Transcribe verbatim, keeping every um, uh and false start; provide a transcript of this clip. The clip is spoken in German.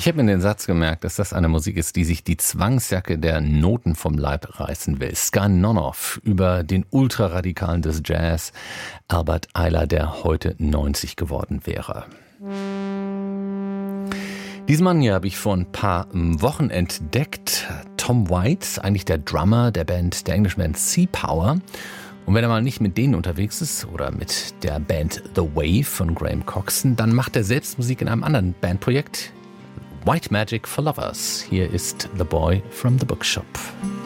Ich habe mir den Satz gemerkt, dass das eine Musik ist, die sich die Zwangsjacke der Noten vom Leib reißen will. Sky Nonoff über den Ultraradikalen des Jazz, Albert Ayler, der heute neunzig geworden wäre. Diesen Mann hier habe ich vor ein paar Wochen entdeckt. Tom White, eigentlich der Drummer der Band, der englischen Band Sea Power. Und wenn er mal nicht mit denen unterwegs ist oder mit der Band The Wave von Graham Coxon, dann macht er selbst Musik in einem anderen Bandprojekt. White Magic for Lovers. Hier ist The Boy from the Bookshop.